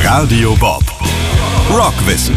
Radio Bob. Rockwissen.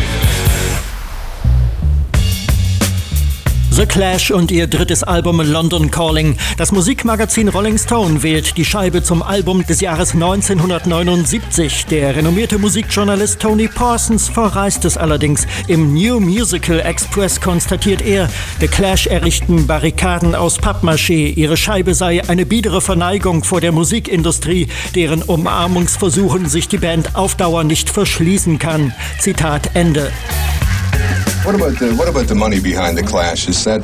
The Clash und ihr drittes Album London Calling. Das Musikmagazin Rolling Stone wählt die Scheibe zum Album des Jahres 1979. Der renommierte Musikjournalist Tony Parsons verreist es allerdings. Im New Musical Express konstatiert er, The Clash errichten Barrikaden aus Pappmaché. Ihre Scheibe sei eine biedere Verneigung vor der Musikindustrie, deren Umarmungsversuchen sich die Band auf Dauer nicht verschließen kann. Zitat Ende. What about the money behind the Clash? Is that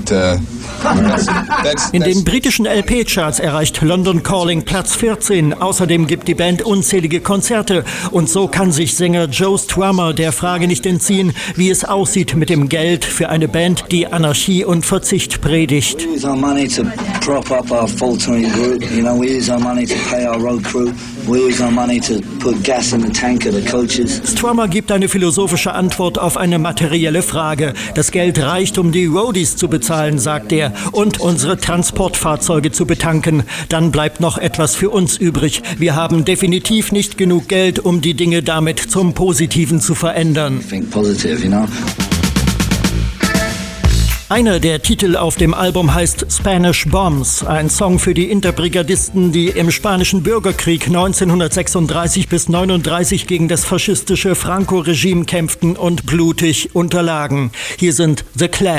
In den britischen LP-Charts erreicht London Calling Platz 14. Außerdem gibt die Band unzählige Konzerte. Und so kann sich Sänger Joe Strummer der Frage nicht entziehen, wie es aussieht mit dem Geld für eine Band, die Anarchie und Verzicht predigt. We use our money to prop up our full-time group. You know, we use our money to pay our road crew. We use our money to put gas in the tank of the coaches. Strummer gibt eine philosophische Antwort auf eine materielle Frage. Das Geld reicht, um die Roadies zu bezahlen, sagt er, und unsere Transportfahrzeuge zu betanken. Dann bleibt noch etwas für uns übrig. Wir haben definitiv nicht genug Geld, um die Dinge damit zum Positiven zu verändern. Think positive, you know. Einer der Titel auf dem Album heißt Spanish Bombs, ein Song für die Interbrigadisten, die im Spanischen Bürgerkrieg 1936 bis 1939 gegen das faschistische Franco-Regime kämpften und blutig unterlagen. Hier sind The Clash.